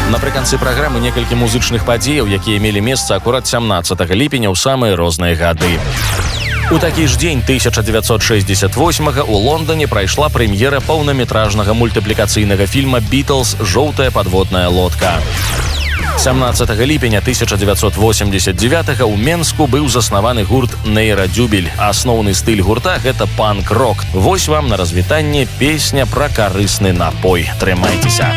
Напрыканцы праграмы некалькі музычных падзеяў, якія мелі месца акурат 17 ліпеня ў самыя розныя гады. У такі ж дзень 1968-га ў Лондоне прайшла прэм'ера паўнаметражнага мультыплікацыйнага фільма «Бітлз. Жоўтая падводная лодка». 17 ліпеня 1989-га ў Менску быў заснаваны гурт «Нейрадзюбель». Асноўны стыль гурта – гэта панк-рок. Вось вам на развітанне песня пра карысны напой. Трымайцеся.